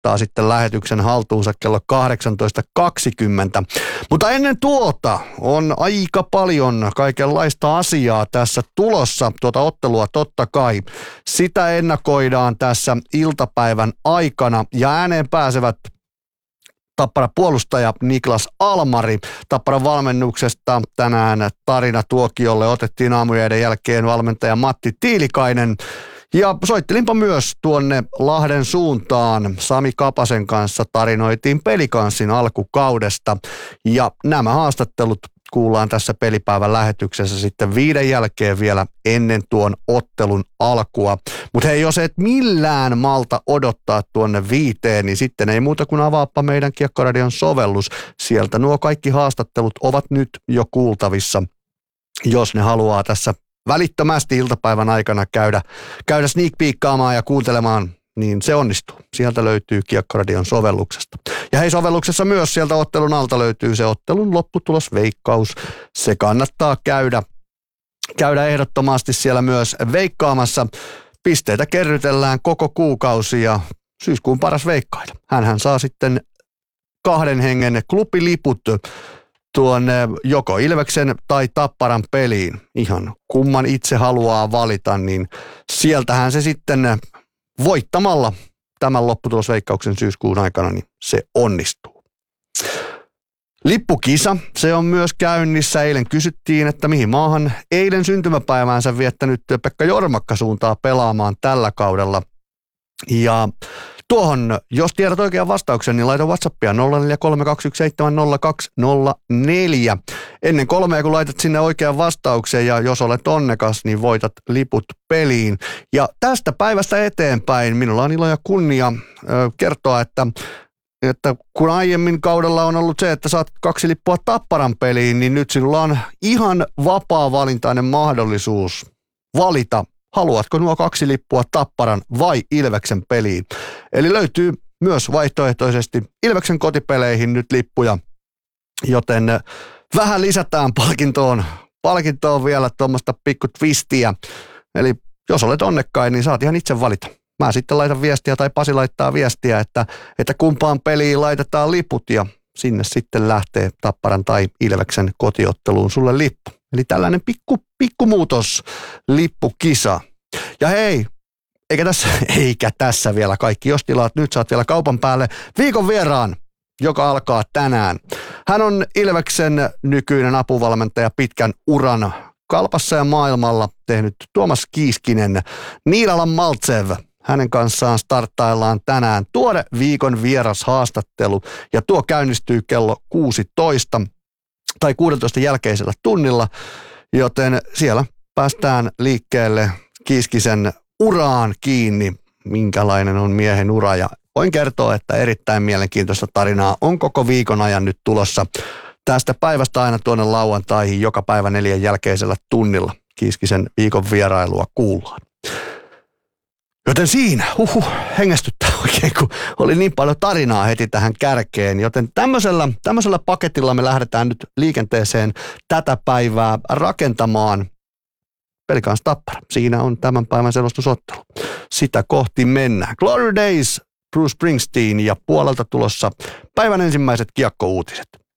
ottaa sitten lähetyksen haltuunsa kello 18.20. Mutta ennen tuota on aika paljon kaikenlaista asiaa tässä tulossa, tuota ottelua totta kai. Sitä ennakoidaan tässä iltapäivän aikana ja ääneen pääsevät Tappara puolustaja Niklas Almari. Tapparan valmennuksesta tänään tarina tuokiolle otettiin aamujäiden jälkeen valmentaja Matti Tiilikainen. Ja soittelinpa myös tuonne Lahden suuntaan. Sami Kapasen kanssa tarinoitiin Pelikanssin alkukaudesta. Ja nämä haastattelut kuullaan tässä pelipäivän lähetyksessä sitten 5 jälkeen vielä ennen tuon ottelun alkua. Mutta hei, jos et millään malta odottaa tuonne 5, niin sitten ei muuta kuin avaappa meidän Kiekko-radion sovellus. Sieltä nuo kaikki haastattelut ovat nyt jo kuultavissa, jos ne haluaa tässä välittömästi iltapäivän aikana käydä sneak peekkaamaan ja kuuntelemaan, niin se onnistuu. Sieltä löytyy Kiekko-radion sovelluksesta. Ja hei, sovelluksessa myös sieltä ottelun alta löytyy se ottelun lopputulosveikkaus. Se kannattaa käydä ehdottomasti siellä myös veikkaamassa. Pisteitä kerrytellään koko kuukausi ja syyskuun paras veikkaita. Hänhän saa sitten 2 hengen klubiliput tuonne joko Ilveksen tai Tapparan peliin. Ihan kumman itse haluaa valita, niin sieltähän se sitten voittamalla tämän lopputulosveikkauksen syyskuun aikana, niin se onnistuu. Lippukisa, se on myös käynnissä. Eilen kysyttiin, että mihin maahan eilen syntymäpäiväänsä viettänyt Pekka Jormakka suuntaa pelaamaan tällä kaudella. Ja tuohon, jos tiedät oikean vastauksen, niin laita WhatsAppia 0432170204. Ennen 3, kun laitat sinne oikean vastauksen ja jos olet onnekas, niin voitat liput peliin. Ja tästä päivästä eteenpäin minulla on ilo ja kunnia kertoa, että kun aiemmin kaudella on ollut se, että saat 2 lippua Tapparan peliin, niin nyt sinulla on ihan vapaa-valintainen mahdollisuus valita, haluatko nuo 2 lippua Tapparan vai Ilveksen peliin. Eli löytyy myös vaihtoehtoisesti Ilveksen kotipeleihin nyt lippuja, joten vähän lisätään palkintoon vielä tuommoista pikku twistiä. Eli jos olet onnekkain, niin saat ihan itse valita. Mä sitten laitan viestiä tai Pasi laittaa viestiä, että kumpaan peliin laitetaan liput ja sinne sitten lähtee Tapparan tai Ilveksen kotiotteluun sulle lippu. Eli tällainen pikku muutos lippukisa. Ja hei, eikä tässä vielä kaikki. Jos tilaat nyt, saat vielä kaupan päälle viikon vieraan, joka alkaa tänään. Hän on Ilveksen nykyinen apuvalmentaja pitkän uran Kalpassa ja maailmalla tehnyt Tuomas Kiiskinen, Niiralan Maltsev. Hänen kanssaan starttaillaan tänään tuore viikon vierashaastattelu ja tuo käynnistyy kello 16 tai 16 jälkeisellä tunnilla, joten siellä päästään liikkeelle Kiiskisen uraan kiinni, minkälainen on miehen ura. Ja voin kertoa, että erittäin mielenkiintoista tarinaa on koko viikon ajan nyt tulossa tästä päivästä aina tuonne lauantaihin joka päivä 4 jälkeisellä tunnilla. Kiiskisen viikon vierailua kuullaan. Joten siinä, hengästyttää oikein, kun oli niin paljon tarinaa heti tähän kärkeen. Joten tämmöisellä paketilla me lähdetään nyt liikenteeseen tätä päivää rakentamaan. Pelikans Tappara. Siinä on tämän päivän selostusottelu. Sitä kohti mennään. Glory Days, Bruce Springsteen ja puolelta tulossa päivän ensimmäiset kiekkouutiset.